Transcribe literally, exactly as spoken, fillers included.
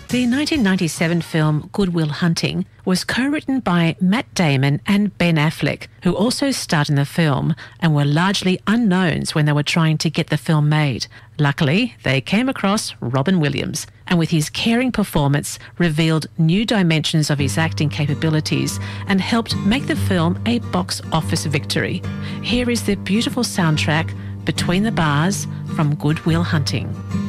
The nineteen ninety-seven film Good Will Hunting was co-written by Matt Damon and Ben Affleck, who also starred in the film and were largely unknowns when they were trying to get the film made. Luckily, they came across Robin Williams, and with his caring performance revealed new dimensions of his acting capabilities and helped make the film a box office victory. Here is the beautiful soundtrack, Between the Bars, from Good Will Hunting.